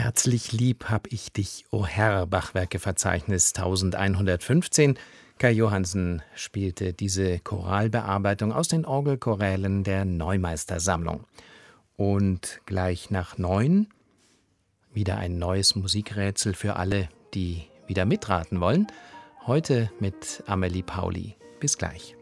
Herzlich lieb hab ich dich, o Herr, Bachwerkeverzeichnis 1115. Kai Johansen spielte diese Choralbearbeitung aus den Orgelchorälen der Neumeistersammlung. Und gleich nach 9 wieder ein neues Musikrätsel für alle, die wieder mitraten wollen. Heute mit Amelie Pauli. Bis gleich.